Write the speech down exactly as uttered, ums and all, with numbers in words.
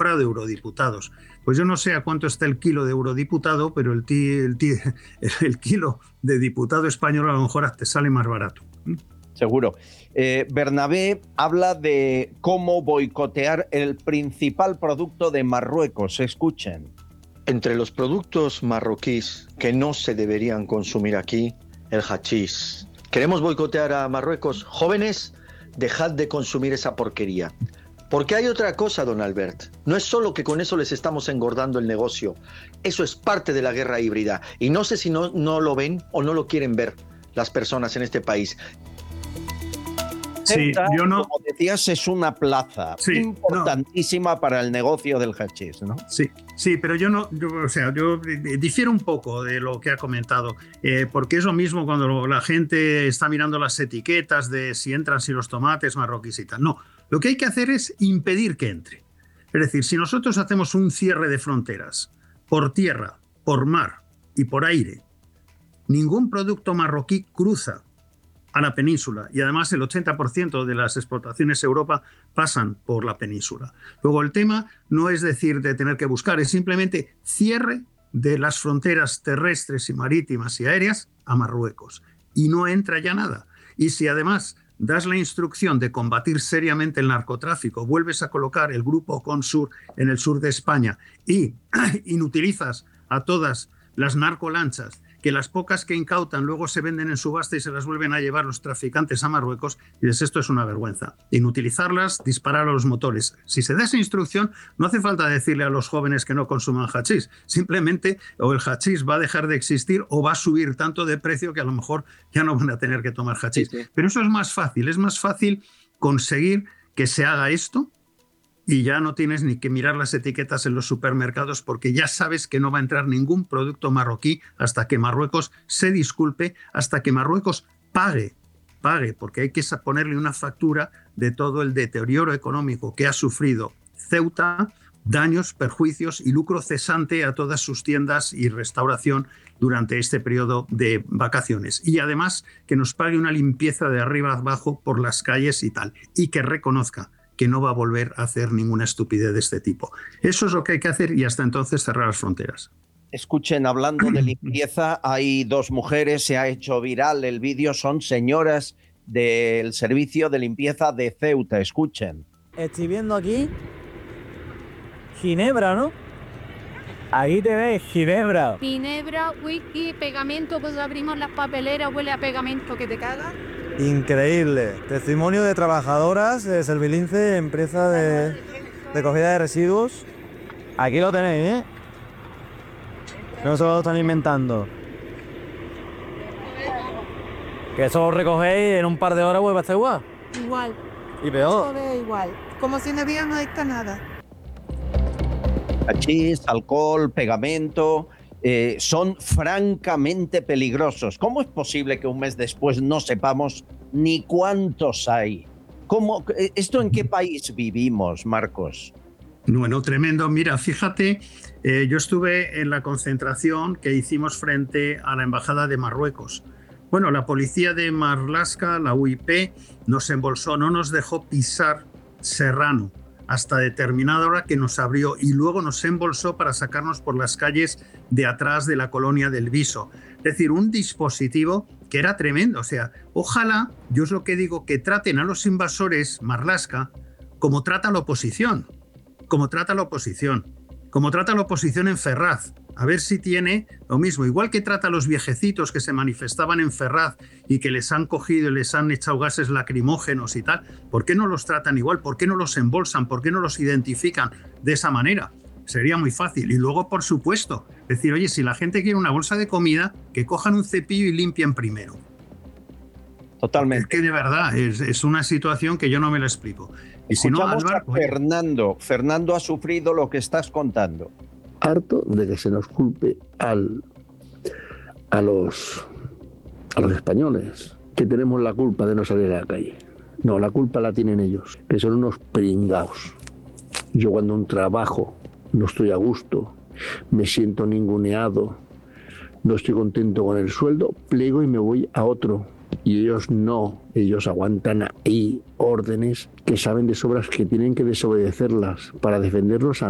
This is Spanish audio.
comprado eurodiputados. Pues yo no sé a cuánto está el kilo de eurodiputado, pero el, tí, el, tí, el kilo de diputado español a lo mejor te sale más barato. Seguro. Eh, Bernabé habla de cómo boicotear el principal producto de Marruecos. Escuchen. Entre los productos marroquíes que no se deberían consumir aquí, el hachís. ¿Queremos boicotear a Marruecos? Jóvenes, dejad de consumir esa porquería. Porque hay otra cosa, don Albert. No es solo que con eso les estamos engordando el negocio. Eso es parte de la guerra híbrida. Y no sé si no, no lo ven o no lo quieren ver las personas en este país. Sí, Ceuta, yo no, como decías, es una plaza sí, importantísima no. para el negocio del hachís, ¿no? Sí, sí, pero yo no, yo, o sea, yo difiero un poco de lo que ha comentado, eh, porque es lo mismo cuando la gente está mirando las etiquetas de si entran, si los tomates marroquíes y tal. No, lo que hay que hacer es impedir que entre. Es decir, si nosotros hacemos un cierre de fronteras por tierra, por mar y por aire, ningún producto marroquí cruza a la península, y además el ochenta por ciento de las exportaciones a Europa pasan por la península. Luego el tema no es decir de tener que buscar, es simplemente cierre de las fronteras terrestres y marítimas y aéreas a Marruecos, y no entra ya nada. Y si además das la instrucción de combatir seriamente el narcotráfico, vuelves a colocar el grupo Consur en el sur de España y inutilizas a todas las narcolanchas, que las pocas que incautan luego se venden en subasta y se las vuelven a llevar los traficantes a Marruecos, y dices, esto es una vergüenza. Inutilizarlas, disparar a los motores. Si se da esa instrucción, no hace falta decirle a los jóvenes que no consuman hachís. Simplemente o el hachís va a dejar de existir o va a subir tanto de precio que a lo mejor ya no van a tener que tomar hachís. Sí, sí. Pero eso es más fácil. Es más fácil conseguir que se haga esto y ya no tienes ni que mirar las etiquetas en los supermercados porque ya sabes que no va a entrar ningún producto marroquí hasta que Marruecos se disculpe, hasta que Marruecos pague, pague, porque hay que ponerle una factura de todo el deterioro económico que ha sufrido Ceuta, daños, perjuicios y lucro cesante a todas sus tiendas y restauración durante este periodo de vacaciones. Y además que nos pague una limpieza de arriba abajo por las calles y tal, y que reconozca que no va a volver a hacer ninguna estupidez de este tipo. Eso es lo que hay que hacer y hasta entonces cerrar las fronteras. Escuchen, hablando de limpieza, hay dos mujeres, se ha hecho viral el vídeo, son señoras del servicio de limpieza de Ceuta. Escuchen. Estoy viendo aquí Ginebra, ¿no? Ahí te ves, Ginebra. Ginebra, whisky, pegamento, pues abrimos las papeleras, huele a pegamento que te caga. Increíble. Testimonio de trabajadoras de Servilince, empresa de recogida de residuos. Aquí lo tenéis, ¿eh? No se lo están inventando. Que eso lo recogéis en un par de horas, vuelve a estar igual. Igual. Y peor. Todo igual. Como si no hubiera no nada. Hachís, alcohol, pegamento... Eh, son francamente peligrosos. ¿Cómo es posible que un mes después no sepamos ni cuántos hay? ¿Cómo, ¿Esto en qué país vivimos, Marcos? Bueno, tremendo. Mira, fíjate, eh, yo estuve en la concentración que hicimos frente a la Embajada de Marruecos. Bueno, la policía de Marlaska, la U I P, nos embolsó, no nos dejó pisar Serrano hasta determinada hora que nos abrió y luego nos embolsó para sacarnos por las calles de atrás de la colonia del Viso. Es decir, un dispositivo que era tremendo. O sea, ojalá, yo es lo que digo, que traten a los invasores Marlaska como trata la oposición, como trata la oposición, como trata la oposición en Ferraz. A ver si tiene lo mismo. Igual que trata a los viejecitos que se manifestaban en Ferraz y que les han cogido y les han echado gases lacrimógenos y tal, ¿por qué no los tratan igual? ¿Por qué no los embolsan? ¿Por qué no los identifican de esa manera? Sería muy fácil. Y luego, por supuesto, decir, oye, si la gente quiere una bolsa de comida, que cojan un cepillo y limpien primero. Totalmente. Es que de verdad, es, es una situación que yo no me la explico. Y si no, Álvaro, a Fernando. Fernando ha sufrido lo que estás contando. Harto de que se nos culpe al, a, los, a los españoles, que tenemos la culpa de no salir a la calle. No, la culpa la tienen ellos, que son unos pringaos. Yo cuando un trabajo no estoy a gusto, me siento ninguneado, no estoy contento con el sueldo, pliego y me voy a otro. Y ellos no, ellos aguantan ahí órdenes que saben de sobras que tienen que desobedecerlas para defenderlos a